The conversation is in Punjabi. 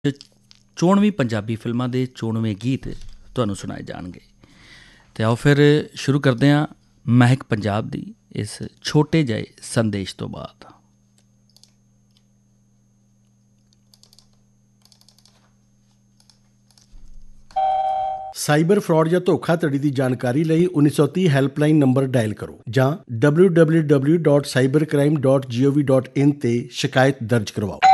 ਚੋਣਵੀਂ ਪੰਜਾਬੀ ਫਿਲਮਾਂ ਦੇ ਚੋਣਵੇਂ ਗੀਤ ਤੁਹਾਨੂੰ ਸੁਣਾਏ ਜਾਣਗੇ। ਅਤੇ ਆਓ ਫਿਰ ਸ਼ੁਰੂ ਕਰਦੇ ਹਾਂ ਮਹਿਕ ਪੰਜਾਬ ਦੀ ਇਸ ਛੋਟੇ ਜਿਹੇ ਸੰਦੇਸ਼ ਤੋਂ ਬਾਅਦ। ਸਾਈਬਰ ਫਰਾਡ ਜਾਂ ਧੋਖਾਧੜੀ ਦੀ ਜਾਣਕਾਰੀ ਲਈ 1930 ਹੈਲਪਲਾਈਨ ਨੰਬਰ ਡਾਇਲ ਕਰੋ ਜਾਂ www.cybercrime.gov.in ਤੇ ਸ਼ਿਕਾਇਤ ਦਰਜ ਕਰਵਾਓ।